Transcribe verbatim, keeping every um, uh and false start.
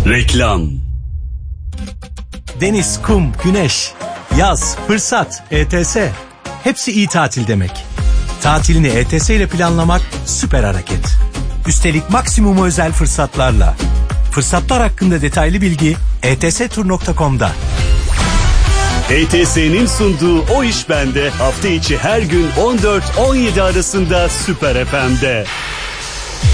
Reklam. Deniz, kum, güneş, yaz, fırsat, E T S. Hepsi iyi tatil demek. Tatilini E T S ile planlamak süper hareket. Üstelik maksimum özel fırsatlarla. Fırsatlar hakkında detaylı bilgi e t s tur nokta com'da. E T S'nin sunduğu O İş Bende hafta içi her gün on dört on yedi arasında Süper F M'de.